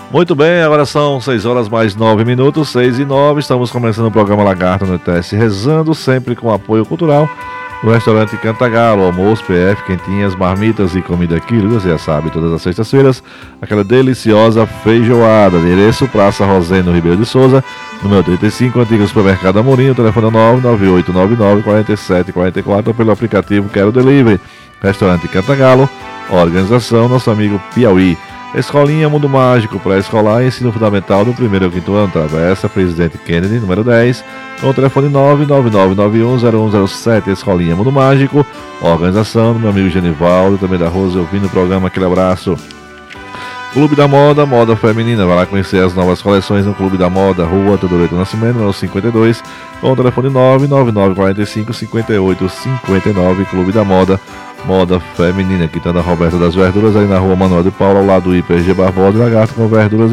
Muito bem, agora são 6 horas mais 9 minutos, 6:09. Estamos começando o programa Lagarto Anoitece Rezando, sempre com apoio cultural do restaurante Cantagalo, almoço, PF, quentinhas, marmitas e comida quilo. Você já sabe, todas as sextas-feiras, aquela deliciosa feijoada. Endereço Praça Rosendo Ribeiro de Souza, número 35, antigo supermercado Amorim, telefone 998994744, pelo aplicativo Quero Delivery. Restaurante Cantagalo, organização nosso amigo Piauí. Escolinha Mundo Mágico, pré-escolar, ensino fundamental do 1º ao 5º ano, Travessa Presidente Kennedy, número 10, com o telefone 999910107, Escolinha Mundo Mágico, organização do meu amigo Genivaldo, também da Rose, ouvindo o programa, aquele abraço. Clube da Moda, moda feminina, vai lá conhecer as novas coleções no Clube da Moda, Rua Teodoro Nascimento, número 52, com o telefone 999455859, Clube da Moda, moda feminina, aqui está na Roberta das Verduras, aí na Rua Manuel de Paula, ao lado do IPG Barbosa, Lagarto com verduras